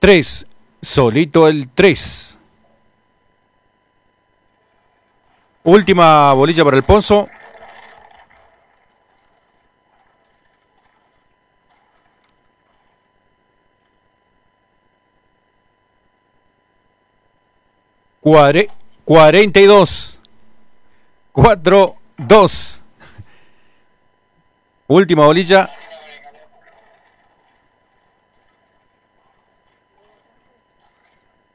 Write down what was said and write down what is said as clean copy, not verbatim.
3. Solito el 3. Última bolilla para el Ponzo. Cuare, 42. 4, 2. Última bolilla.